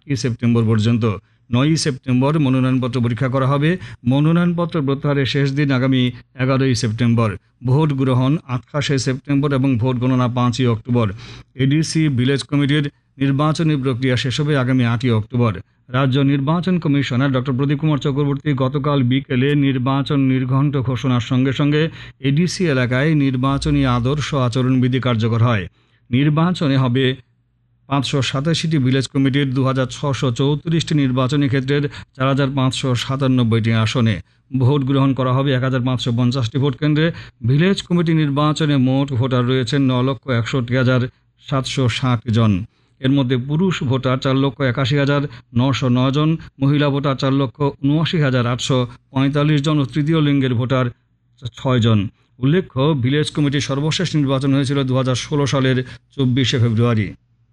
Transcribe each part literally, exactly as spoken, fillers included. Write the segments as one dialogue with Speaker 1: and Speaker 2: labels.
Speaker 1: আটই সেপ্টেম্বর পর্যন্ত। নয়ই সেপ্টেম্বর মনোনয়নপত্র পরীক্ষা করা হবে। মনোনয়নপত্র প্রত্যাহারের শেষ দিন আগামী এগারোই সেপ্টেম্বর। ভোট গ্রহণ আঠাশে সেপ্টেম্বর এবং ভোট গণনা পাঁচই অক্টোবর। এডিসি ভিলেজ কমিটির নির্বাচনী প্রক্রিয়া শেষ হবে আগামী আটই অক্টোবর। রাজ্য নির্বাচন কমিশনার ডক্টর প্রদীপ কুমার চক্রবর্তী গতকাল বিকেলে নির্বাচন নির্ঘণ্ট ঘোষণার সঙ্গে সঙ্গে এডিসি এলাকায় নির্বাচনী আদর্শ আচরণবিধি কার্যকর হয়। নির্বাচনে হবে পাঁচশো সাতাশিটি ভিলেজ কমিটির দু হাজার ছশো চৌত্রিশটি নির্বাচনী ক্ষেত্রের চার হাজার পাঁচশো সাতানব্বইটি আসনে। ভোট গ্রহণ করা হবে এক হাজার পাঁচশো পঞ্চাশটি ভোট কেন্দ্রে। ভিলেজ কমিটি নির্বাচনে মোট ভোটার রয়েছেন ন লক্ষ একষট্টি হাজার সাতশো ষাট জন। এর মধ্যে পুরুষ ভোটার চার লক্ষ একাশি হাজার নশো নয় জন, মহিলা ভোটার চার লক্ষ উনআশি হাজার আটশো পঁয়তাল্লিশ জন ও তৃতীয় লিঙ্গের ভোটার ছয় জন। উল্লেখ্য, ভিলেজ কমিটির সর্বশেষ নির্বাচন হয়েছিল দু হাজার ষোলো সালের চব্বিশে ফেব্রুয়ারি।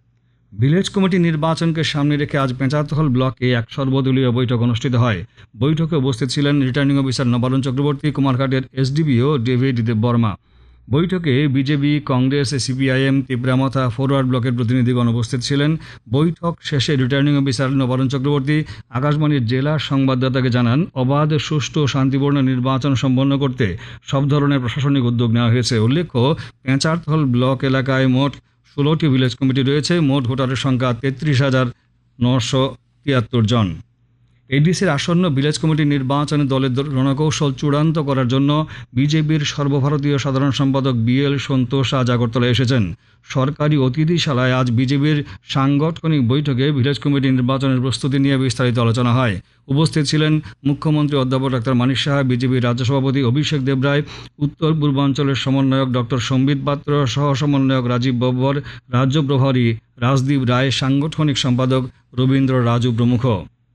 Speaker 1: ভিলেজ কমিটি নির্বাচনকে সামনে রেখে আজ পেঁচাতহল ব্লকে এক সর্বদলীয় বৈঠক অনুষ্ঠিত হয়। বৈঠকে উপস্থিত ছিলেন returning officer Nabarun Chakraborty, কুমারঘাটের SDPO David Debbarma. বৈঠকে BJP, Congress, CPIM, Tipra Motha, forward ব্লকের প্রতিনিধিগণ উপস্থিত ছিলেন। বৈঠক শেষে রিটার্নিং অফিসার নবারুণ চক্রবর্তী আকাশবাণীর জেলা সংবাদদাতাকে জানান, অবাধ, সুষ্ঠু ও শান্তিপূর্ণ নির্বাচন সম্পন্ন করতে সব ধরনের প্রশাসনিক উদ্যোগ নেওয়া হয়েছে। উল্লেখ্য, পেঁচাতহল ব্লক এলাকায় মোট ষোলোটি ভিলেজ কমিটি রয়েছে। মোট ভোটারের সংখ্যা তেত্রিশ হাজার নশো তিয়াত্তর জন। এডিসির আসন্ন ভিলেজ কমিটি নির্বাচনে দলের রণকৌশল চূড়ান্ত করার জন্য বিজেপির সর্বভারতীয় সাধারণ সম্পাদক বি এল সন্তোষ আজ আগরতলায় এসেছেন। সরকারি অতিথিশালায় আজ বিজেপির সাংগঠনিক বৈঠকে ভিলেজ কমিটি নির্বাচনের প্রস্তুতি নিয়ে বিস্তারিত আলোচনা হয়। উপস্থিত ছিলেন মুখ্যমন্ত্রী অধ্যাপক ডাক্তার মানিক সাহা, বিজেপির রাজ্য সভাপতি অভিষেক দেবরায়, উত্তর পূর্বাঞ্চলের সমন্বয়ক ডক্টর সম্বিত পাত্র, সহ সমন্বয়ক রাজীব বব্বর, রাজ্য প্রভারী রাজদীপ রায়, সাংগঠনিক সম্পাদক রবীন্দ্র রাজু প্রমুখ।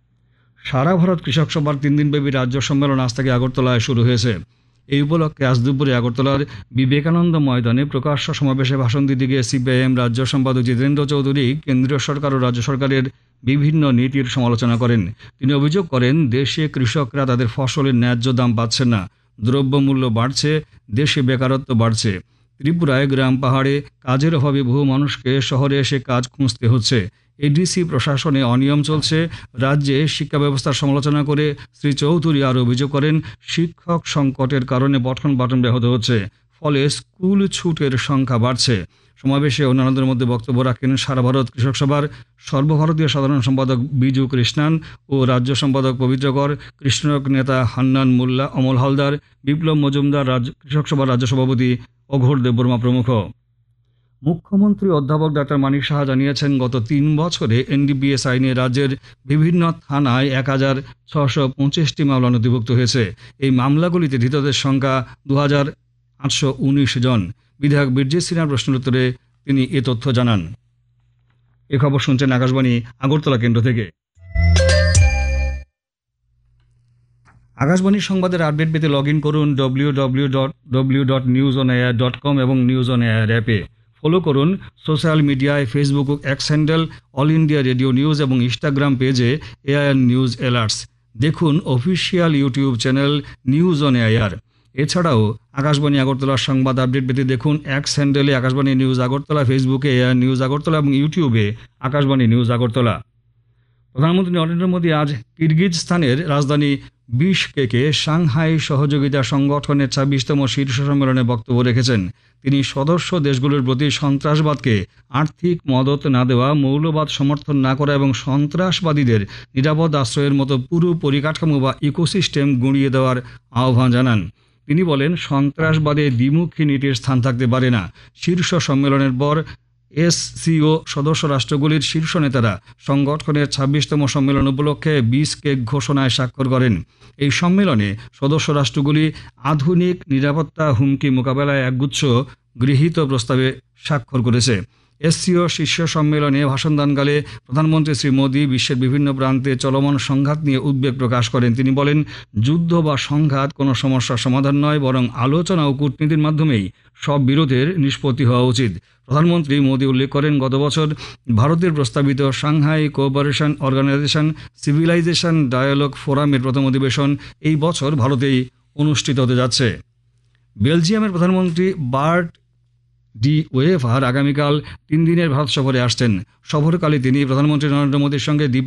Speaker 1: সারা ভারত কৃষক সভার তিন দিনব্যাপী রাজ্য সম্মেলন আজ থেকে আগরতলায় শুরু হয়েছে। এই উপলক্ষে আজ দুপুরে আগরতলার বিবেকানন্দ ময়দানে প্রকাশ্য সমাবেশে ভাষণ দিতে গিয়ে সিপিআইএম রাজ্য সম্পাদক জিতেন্দ্র চৌধুরী কেন্দ্রীয় সরকার ও রাজ্য সরকারের বিভিন্ন নীতির সমালোচনা করেন। তিনি অভিযোগ করেন, দেশে কৃষকরা তাদের ফসলের ন্যায্য দাম পাচ্ছে না, দ্রব্যমূল্য বাড়ছে, দেশে বেকারত্ব বাড়ছে। ত্রিপুরায় গ্রাম পাহাড়ে কাজের অভাবে বহু মানুষকে শহরে এসে কাজ খুঁজতে হচ্ছে। এডিসি প্রশাসনে অনিয়ম চলছে। রাজ্যে শিক্ষা ব্যবস্থার সমালোচনা করে শ্রী চৌধুরী আরও অভিযোগ করেন, শিক্ষক সংকটের কারণে পঠন পাঠন ব্যাহত হচ্ছে, ফলে স্কুল ছুটের সংখ্যা বাড়ছে। সমাবেশে অন্যান্যদের মধ্যে বক্তব্য রাখেন সারা ভারত কৃষক সভার সর্বভারতীয় সাধারণ সম্পাদক বিজু কৃষ্ণান ও রাজ্য সম্পাদক পবিত্রকর, কৃষ্ণক নেতা হান্নান মোল্লা, অমল হালদার, বিপ্লব মজুমদার, রাজ্য কৃষক সভার রাজ্য সভাপতি অঘোর দেববর্মা প্রমুখ। মুখ্যমন্ত্রী অধ্যাপক ডাক্তার মানিক সাহা জানিয়েছেন, গত তিন বছরে এনডিপিএস আইনে রাজ্যের বিভিন্ন থানায় এক হাজার ছশো পঁচিশটি মামলা নথিভুক্ত হয়েছে। এই মামলাগুলিতে ধৃতদের সংখ্যা দু হাজার আটশো উনিশ জন। বিধায়ক বীরজিৎ সিনহার প্রশ্নের উত্তরে তিনি এ তথ্য জানান। এ খবর শুনছেন আকাশবাণী আগরতলা কেন্দ্র থেকে। আকাশবাণী সংবাদের আপডেট পেতে লগ ইন করুন W W W dot W dot news on air dot com এবং নিউজ অন এয়ার অ্যাপে। ফলো করুন সোশ্যাল মিডিয়ায় Facebook x handle all India radio news এবং ইনস্টাগ্রাম পেজে এআইআর নিউজ অ্যালার্টস। দেখুন official YouTube channel news on air. এছাড়াও আকাশবাণী আগরতলার সংবাদ আপডেট পেতে দেখুন এক্স হ্যান্ডেলে আকাশবাণী নিউজ আগরতলা, ফেসবুকে এআইআর নিউজ আগরতলা এবং ইউটিউবে আকাশবাণী নিউজ আগরতলা। প্রধানমন্ত্রী নরেন্দ্র মোদী আজ কিরগিজস্তানের রাজধানী বিশকেকে সাংহাই সহযোগিতা সংগঠনের ছাব্বিশতম শীর্ষ সম্মেলনে বক্তব্য রেখেছেন। তিনি সদস্য দেশগুলোর প্রতি সন্ত্রাসবাদকে আর্থিক মদত না দেওয়া, মৌলবাদ সমর্থন না করা এবং সন্ত্রাসবাদীদের নিরাপদ আশ্রয়ের মতো পুরো পরিকাঠামো বা ইকোসিস্টেম গুঁড়িয়ে দেওয়ার আহ্বান জানান। তিনি বলেন, সন্ত্রাসবাদে দ্বিমুখী নীতির স্থান থাকতে পারে না। শীর্ষ সম্মেলনের পর এসসিও সদস্য রাষ্ট্রগুলির শীর্ষ নেতারা সংগঠনের ছাব্বিশতম সম্মেলন উপলক্ষে বিশকেক ঘোষণায় স্বাক্ষর করেন। এই সম্মেলনে সদস্য রাষ্ট্রগুলি আধুনিক নিরাপত্তা হুমকি মোকাবেলায় একগুচ্ছ গৃহীত প্রস্তাবে স্বাক্ষর করেছে। এসসিও শীর্ষ সম্মেলনে ভাষণদানকালে প্রধানমন্ত্রী শ্রী মোদী বিশ্বের বিভিন্ন প্রান্তে চলমান সংঘাত নিয়ে উদ্বেগ প্রকাশ করেন। তিনি বলেন, যুদ্ধ বা সংঘাত কোনো সমস্যার সমাধান নয়, বরং আলোচনা ও কূটনীতির মাধ্যমেই সব বিরোধের নিষ্পত্তি হওয়া উচিত। প্রধানমন্ত্রী মোদী উল্লেখ করেন, গত বছর ভারতের প্রস্তাবিত Shanghai cooperation organisation civilisation dialogue ফোরামের প্রথম অধিবেশন এই বছর ভারতেই অনুষ্ঠিত হতে যাচ্ছে। বেলজিয়ামের প্রধানমন্ত্রী বার্ট ডি ওয়েভার আগামীকাল তিন দিনের ভারত সফরে আসছেন। সফরকালে তিনি প্রধানমন্ত্রী নরেন্দ্র মোদীর সঙ্গে